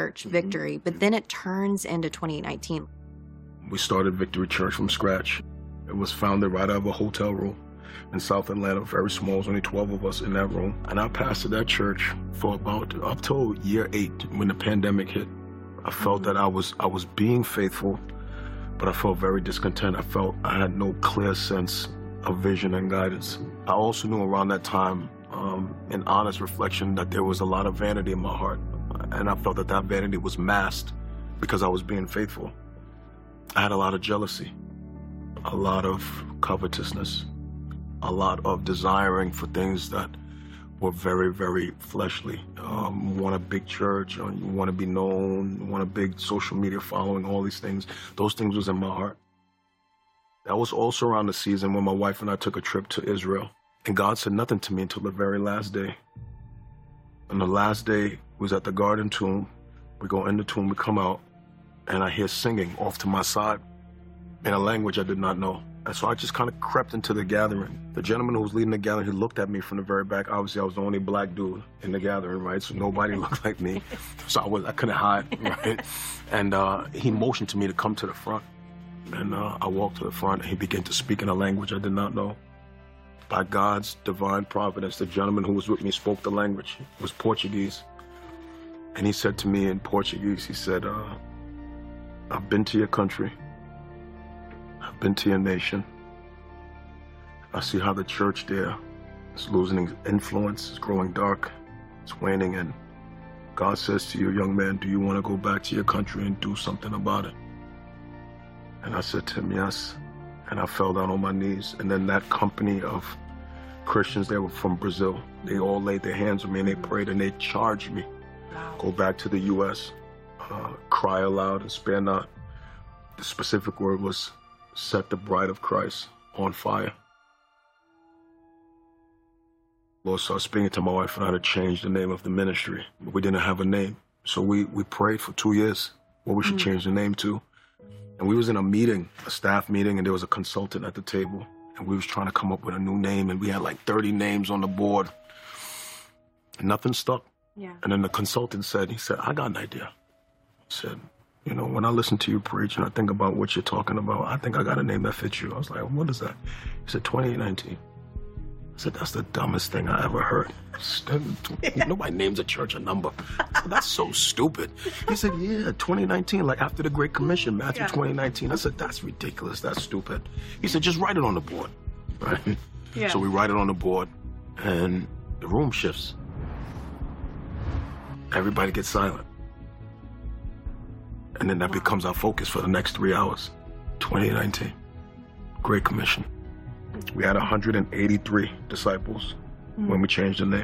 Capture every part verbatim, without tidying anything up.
church, mm-hmm. Victory, but then it turns into twenty-eight nineteen. We started Victory Church from scratch. It was founded right out of a hotel room in South Atlanta, very small. There was only twelve of us in that room. And I pastored that church for about up till year eight when the pandemic hit. I felt that I was I was being faithful, but I felt very discontent. I felt I had no clear sense of vision and guidance. I also knew around that time, um, in honest reflection, that there was a lot of vanity in my heart. And I felt that that vanity was masked because I was being faithful. I had a lot of jealousy, a lot of covetousness, a lot of desiring for things that were very, very fleshly. Um, want a big church, or you want to be known, want a big social media following, all these things. Those things was in my heart. That was also around the season when my wife and I took a trip to Israel. And God said nothing to me until the very last day. And the last day was at the Garden Tomb. We go in the tomb, we come out, and I hear singing off to my side in a language I did not know. And so I just kind of crept into the gathering. The gentleman who was leading the gathering, he looked at me from the very back. Obviously, I was the only black dude in the gathering, right? So nobody looked like me. So I was I couldn't hide, right? And uh, he motioned to me to come to the front. And uh, I walked to the front, and he began to speak in a language I did not know. By God's divine providence, the gentleman who was with me spoke the language. It was Portuguese. And he said to me in Portuguese, he said, uh, I've been to your country. I've been to your nation. I see how the church there is losing influence, it's growing dark, it's waning, and God says to you, young man, do you want to go back to your country and do something about it? And I said to him, yes. And I fell down on my knees. And then that company of Christians, they were from Brazil, they all laid their hands on me and they prayed and they charged me. Wow. Go back to the U S, uh, cry aloud and spare not. The specific word was, set the bride of Christ on fire. Lord started speaking to my wife and I to change the name of the ministry. But we didn't have a name. So we, we prayed for two years what we should mm. change the name to. And we was in a meeting, a staff meeting, and there was a consultant at the table. And we was trying to come up with a new name, and we had like thirty names on the board. And nothing stuck. Yeah. And then the consultant said, he said, I got an idea. He said, you know, when I listen to you preach and I think about what you're talking about, I think I got a name that fits you. I was like, what is that? He said, twenty-eight nineteen. I said, that's the dumbest thing I ever heard. Yeah. Nobody names a church a number. Said, that's so stupid. He said, yeah, twenty nineteen, like after the Great Commission, Matthew yeah. twenty nineteen. I said, that's ridiculous. That's stupid. He said, just write it on the board. Right? Yeah. So we write it on the board and the room shifts. Everybody gets silent. And then that wow. becomes our focus for the next three hours. twenty nineteen, Great Commission. We had one hundred eighty-three disciples mm. when we changed the name.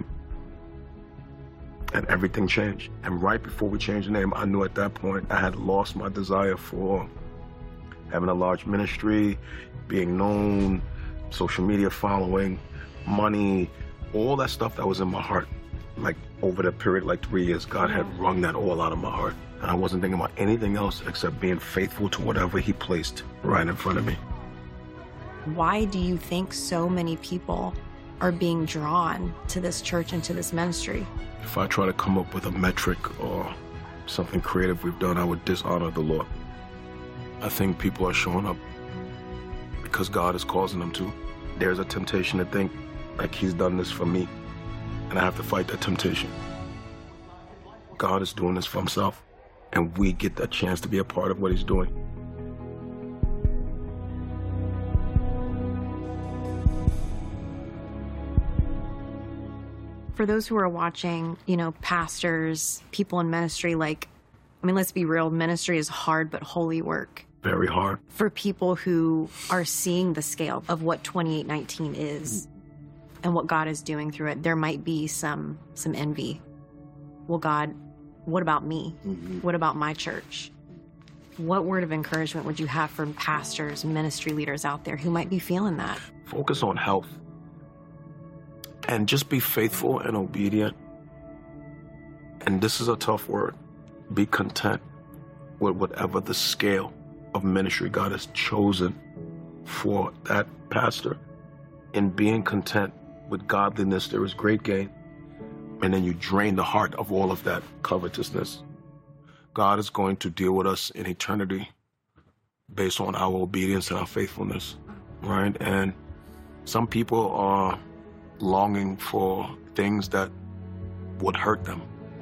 And everything changed. And right before we changed the name, I knew at that point I had lost my desire for having a large ministry, being known, social media following, money, all that stuff that was in my heart. Like over that period, like three years, God had wrung that all out of my heart. And I wasn't thinking about anything else except being faithful to whatever he placed right in front of me. Why do you think so many people are being drawn to this church and to this ministry? If I try to come up with a metric or something creative we've done, I would dishonor the Lord. I think people are showing up because God is causing them to. There's a temptation to think like he's done this for me, and I have to fight that temptation. God is doing this for himself, and we get that chance to be a part of what he's doing. For those who are watching, you know, pastors, people in ministry, like, I mean, let's be real, ministry is hard but holy work. Very hard. For people who are seeing the scale of what twenty-eight nineteen is and what God is doing through it, there might be some some envy. Well, God, what about me? Mm-hmm. What about my church? What word of encouragement would you have for pastors, ministry leaders out there who might be feeling that? Focus on health. And just be faithful and obedient. And this is a tough word. Be content with whatever the scale of ministry God has chosen for that pastor. In being content with godliness, there is great gain. And then you drain the heart of all of that covetousness. God is going to deal with us in eternity based on our obedience and our faithfulness, right? And some people are longing for things that would hurt them.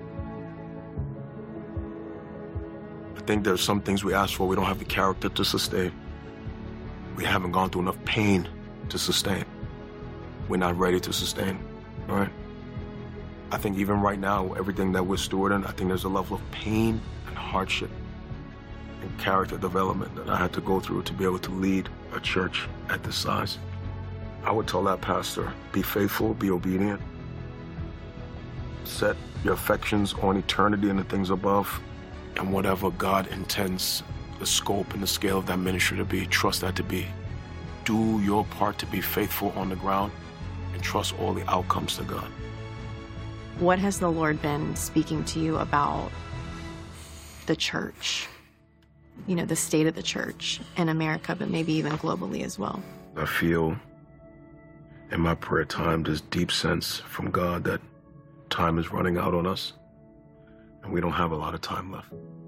I think there's some things we ask for we don't have the character to sustain. We haven't gone through enough pain to sustain. We're not ready to sustain, right? I think even right now, everything that we're stewarding, I think there's a level of pain and hardship and character development that I had to go through to be able to lead a church at this size. I would tell that pastor, be faithful, be obedient, set your affections on eternity and the things above, and whatever God intends the scope and the scale of that ministry to be, trust that to be. Do your part to be faithful on the ground and trust all the outcomes to God. What has the Lord been speaking to you about the church? You know, the state of the church in America, but maybe even globally as well. I feel in my prayer time this deep sense from God that time is running out on us and we don't have a lot of time left.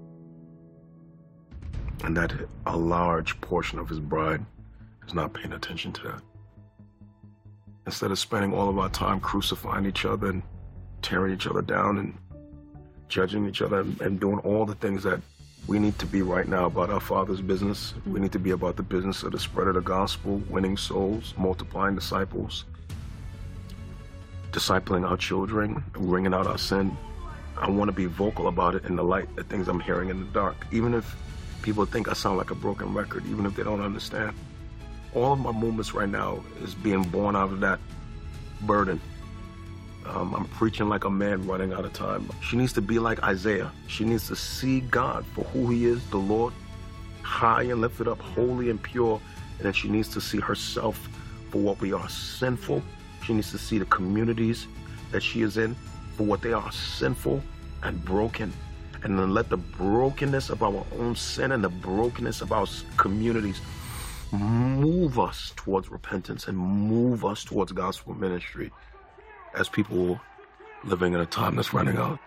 And that a large portion of his bride is not paying attention to that. Instead of spending all of our time crucifying each other and tearing each other down and judging each other and, and doing all the things that we need to be right now about our Father's business. We need to be about the business of the spread of the gospel, winning souls, multiplying disciples, discipling our children, wringing out our sin. I want to be vocal about it in the light, the things I'm hearing in the dark. Even if people think I sound like a broken record, even if they don't understand. All of my movements right now is being born out of that burden. Um, I'm preaching like a man running out of time. She needs to be like Isaiah. She needs to see God for who he is, the Lord, high and lifted up, holy and pure. And then she needs to see herself for what we are, sinful. She needs to see the communities that she is in for what they are, sinful and broken. And then let the brokenness of our own sin and the brokenness of our communities move us towards repentance and move us towards gospel ministry as people living in a time that's running out.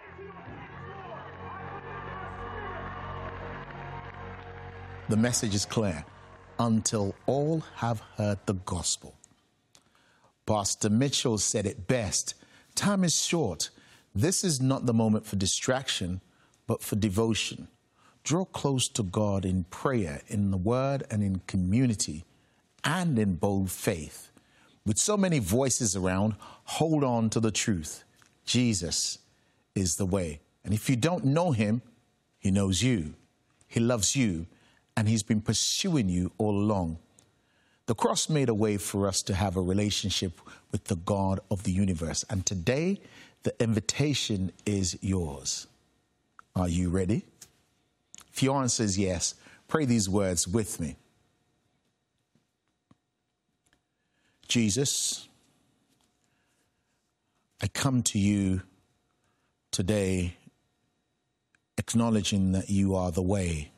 The message is clear. Until all have heard the gospel. Pastor Mitchell said it best. Time is short. This is not the moment for distraction, but for devotion. Draw close to God in prayer, in the word and in community, and in bold faith. With so many voices around, hold on to the truth. Jesus is the way. And if you don't know him, he knows you. He loves you, and he's been pursuing you all along. The cross made a way for us to have a relationship with the God of the universe. And today, the invitation is yours. Are you ready? If your answer is yes, pray these words with me. Jesus, I come to you today acknowledging that you are the way.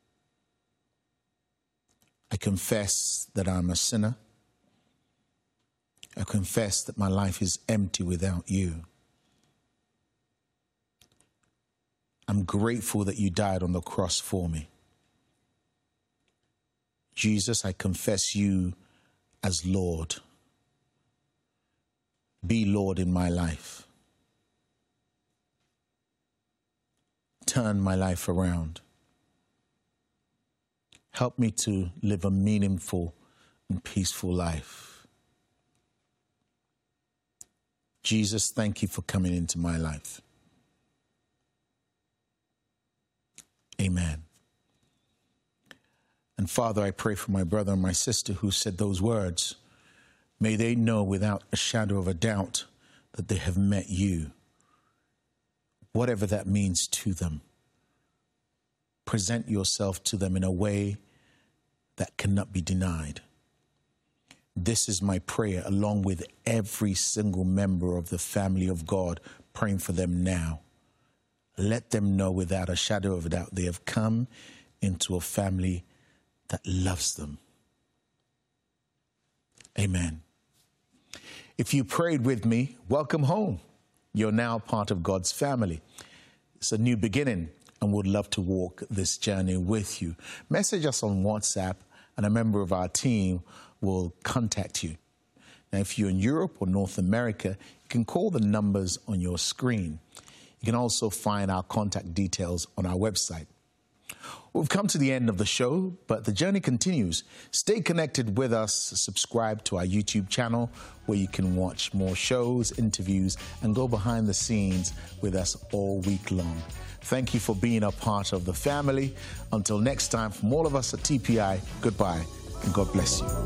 I confess that I'm a sinner. I confess that my life is empty without you. I'm grateful that you died on the cross for me. Jesus, I confess you as Lord. Be Lord in my life. Turn my life around. Help me to live a meaningful and peaceful life. Jesus, thank you for coming into my life. Amen. And Father, I pray for my brother and my sister who said those words. May they know without a shadow of a doubt that they have met you, whatever that means to them. Present yourself to them in a way that cannot be denied. This is my prayer, along with every single member of the family of God, praying for them now. Let them know without a shadow of a doubt they have come into a family that loves them. Amen. If you prayed with me, welcome home. You're now part of God's family. It's a new beginning, and would love to walk this journey with you. Message us on WhatsApp, and a member of our team will contact you. Now, if you're in Europe or North America, you can call the numbers on your screen. You can also find our contact details on our website. We've come to the end of the show, but the journey continues. Stay connected with us. Subscribe to our YouTube channel, where you can watch more shows, interviews, and go behind the scenes with us all week long. Thank you for being a part of the family. Until next time, from all of us at T P I, goodbye and God bless you.